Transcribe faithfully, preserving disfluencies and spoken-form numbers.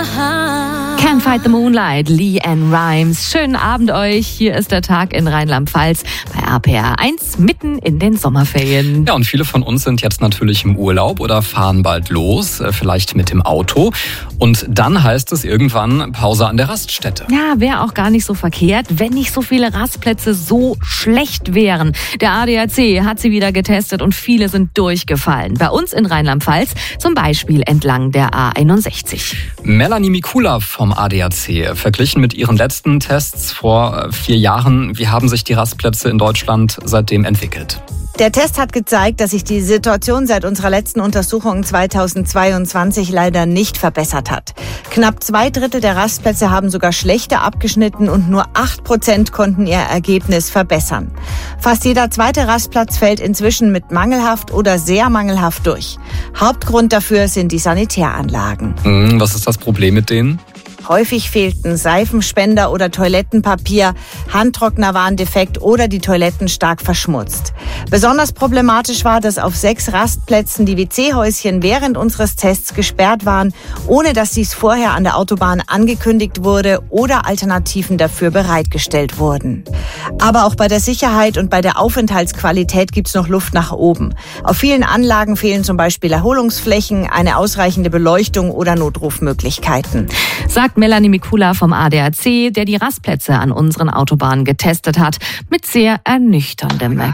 Can't Fight the Moonlight, LeAnn Rimes. Schönen Abend euch. Hier ist der Tag in Rheinland-Pfalz bei R P R eins, mitten in den Sommerferien. Ja, und viele von uns sind jetzt natürlich im Urlaub oder fahren bald los, vielleicht mit dem Auto. Und dann heißt es irgendwann Pause an der Raststätte. Ja, wäre auch gar nicht so verkehrt, wenn nicht so viele Rastplätze so schlecht wären. Der A D A C hat sie wieder getestet und viele sind durchgefallen. Bei uns in Rheinland-Pfalz zum Beispiel entlang der A einundsechzig. Melanie Mikula vom A D A C, verglichen mit ihren letzten Tests vor vier Jahren, wie haben sich die Rastplätze in Deutschland seitdem entwickelt? Der Test hat gezeigt, dass sich die Situation seit unserer letzten Untersuchung zweitausendzweiundzwanzig leider nicht verbessert hat. Knapp zwei Drittel der Rastplätze haben sogar schlechter abgeschnitten und nur acht Prozent konnten ihr Ergebnis verbessern. Fast jeder zweite Rastplatz fällt inzwischen mit mangelhaft oder sehr mangelhaft durch. Hauptgrund dafür sind die Sanitäranlagen. Was ist das Problem mit denen? Häufig fehlten Seifenspender oder Toilettenpapier, Handtrockner waren defekt oder die Toiletten stark verschmutzt. Besonders problematisch war, dass auf sechs Rastplätzen die W C-Häuschen während unseres Tests gesperrt waren, ohne dass dies vorher an der Autobahn angekündigt wurde oder Alternativen dafür bereitgestellt wurden. Aber auch bei der Sicherheit und bei der Aufenthaltsqualität gibt es noch Luft nach oben. Auf vielen Anlagen fehlen zum Beispiel Erholungsflächen, eine ausreichende Beleuchtung oder Notrufmöglichkeiten. Sagt Melanie Mikula vom A D A C, der die Rastplätze an unseren Autobahnen getestet hat, mit sehr ernüchterndem